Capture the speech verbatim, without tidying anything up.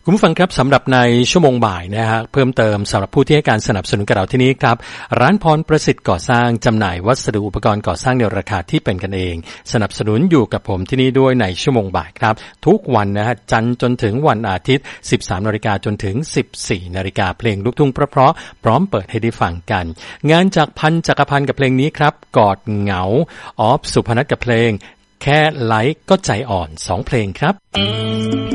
คุณผู้ฟังครับสำหรับในชั่วโมงบ่ายนะฮะเพิ่มเติมสำหรับผู้ที่ให้การสนับสนุนกับเราที่นี้ครับร้านพรประสิทธิ์ก่อสร้างจำหน่ายวัสดุอุปกรณ์ก่อสร้างในราคาที่เป็นกันเองสนับสนุนอยู่กับผมที่นี่ด้วยในชั่วโมงบ่ายครับทุกวันนะฮะจันทร์จนถึงวันอาทิตย์ สิบสามนาฬิกา จนถึง สิบสี่นาฬิกาเพลงลูกทุ่งเพราะๆพร้อมเปิดให้ได้ฟังกันงานจากพันจักรพันธ์กับเพลงนี้ครับกอดเหงาออฟสุพนัทกับเพลงแค่ไลค์ก็ใจอ่อนสองเพลงครับ